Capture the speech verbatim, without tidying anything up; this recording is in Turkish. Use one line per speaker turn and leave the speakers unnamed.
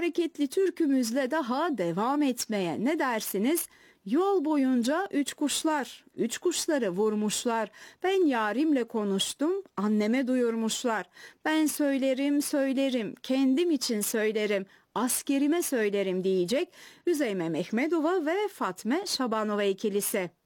hareketli türkümüzle daha devam etmeye ne dersiniz? Yol boyunca üç kuşlar, üç kuşları vurmuşlar. Ben yarimle konuştum, anneme duyurmuşlar. Ben söylerim, söylerim, kendim için söylerim, askerime söylerim diyecek Üzeyme Mehmedova ve Fatme Şabanova ikilisi.